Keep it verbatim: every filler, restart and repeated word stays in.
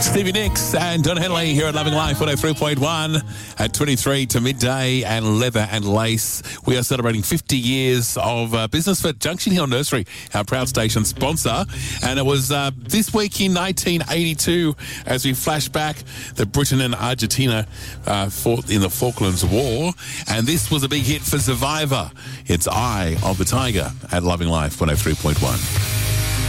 Stevie Nicks and Don Henley here at Loving Life one oh three point one at twenty-three to midday, and Leather and Lace. We are celebrating fifty years of uh, business for Junction Hill Nursery, our proud station sponsor. And it was uh, this week in nineteen eighty-two, as we flash back, that Britain and Argentina uh, fought in the Falklands War. And this was a big hit for Survivor. It's Eye of the Tiger at Loving Life one oh three point one.